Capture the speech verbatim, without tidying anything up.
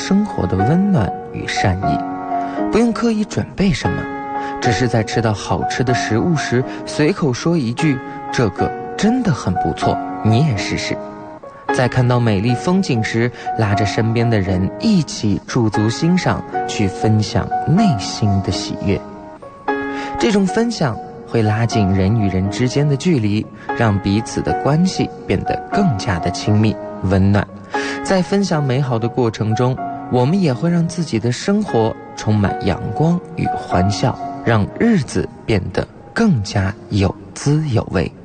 生活的温暖与善意。不用刻意准备什么，只是在吃到好吃的食物时随口说一句，这个真的很不错，你也试试。在看到美丽风景时，拉着身边的人一起驻足欣赏，去分享内心的喜悦。这种分享会拉近人与人之间的距离，让彼此的关系变得更加的亲密温暖。在分享美好的过程中，我们也会让自己的生活充满阳光与欢笑，让日子变得更加有滋有味。